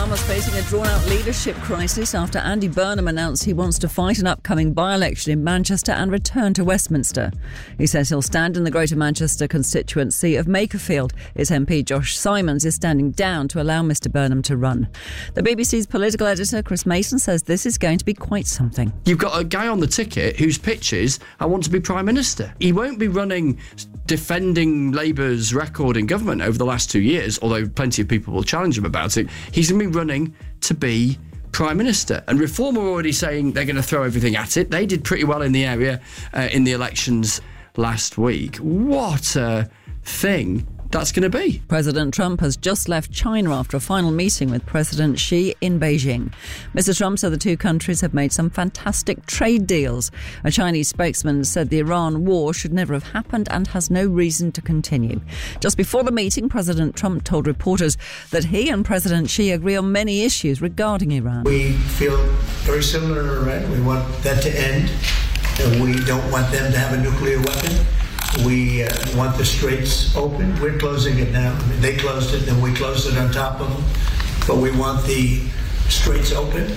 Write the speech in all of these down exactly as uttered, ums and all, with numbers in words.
Starmer's facing a drawn-out leadership crisis after Andy Burnham announced he wants to fight an upcoming by-election in Manchester and return to Westminster. He says he'll stand in the Greater Manchester constituency of Makerfield. His M P Josh Simons is standing down to allow Mr Burnham to run. The B B C's political editor Chris Mason says this is going to be quite something. You've got a guy on the ticket whose pitch is, I want to be Prime Minister. He won't be running defending Labour's record in government over the last two years, although plenty of people will challenge him about it. He's going to be running to be Prime Minister. And Reform are already saying they're going to throw everything at it. They did pretty well in the area uh, in the elections last week. What a thing that's going to be. President Trump has just left China after a final meeting with President Xi in Beijing. Mister Trump said the two countries have made some fantastic trade deals. A Chinese spokesman said the Iran war should never have happened and has no reason to continue. Just before the meeting, President Trump told reporters that he and President Xi agree on many issues regarding Iran. We feel very similar to Iran. We want that to end. We don't want them to have a nuclear weapon. We uh, want the straits open. We're closing it now. I mean, they closed it, then we closed it on top of them. But we want the straits open,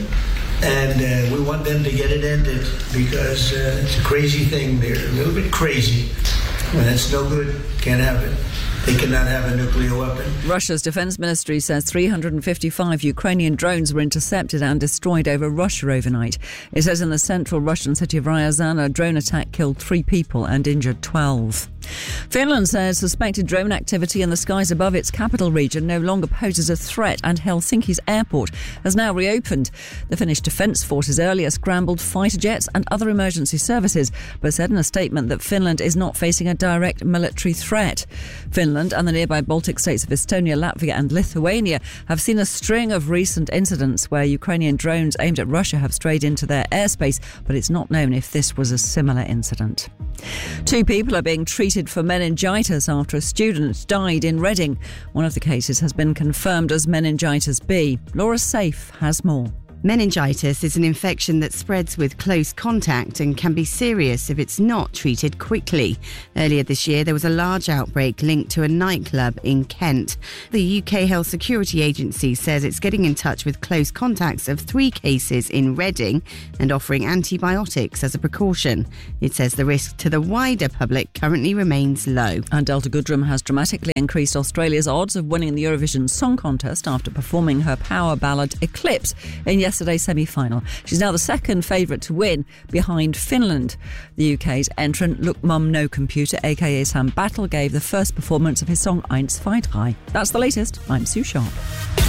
and uh, we want them to get it ended because uh, it's a crazy thing. They're a little bit crazy. When it's no good, can't have it. They cannot have a nuclear weapon. Russia's defence ministry says three hundred fifty-five Ukrainian drones were intercepted and destroyed over Russia overnight. It says in the central Russian city of Ryazan, a drone attack killed three people and injured twelve. Finland says suspected drone activity in the skies above its capital region no longer poses a threat, and Helsinki's airport has now reopened. The Finnish Defence Forces earlier scrambled fighter jets and other emergency services, but said in a statement that Finland is not facing a direct military threat. Finland and the nearby Baltic states of Estonia, Latvia and Lithuania have seen a string of recent incidents where Ukrainian drones aimed at Russia have strayed into their airspace, but it's not known if this was a similar incident. Two people are being treated for meningitis after a student died in Reading. One of the cases has been confirmed as meningitis B. Laura Safe has more. Meningitis is an infection that spreads with close contact and can be serious if it's not treated quickly. Earlier this year, there was a large outbreak linked to a nightclub in Kent. The U K Health Security Agency says it's getting in touch with close contacts of three cases in Reading and offering antibiotics as a precaution. It says the risk to the wider public currently remains low. And Delta Goodrem has dramatically increased Australia's odds of winning the Eurovision Song Contest after performing her power ballad Eclipse in yesterday's semi-final. She's now the second favourite to win, behind Finland. The U K's entrant Look Mum No Computer, aka Sam Battle, gave the first performance of his song Eins, zwei, drei. That's the latest. I'm Sue Sharp.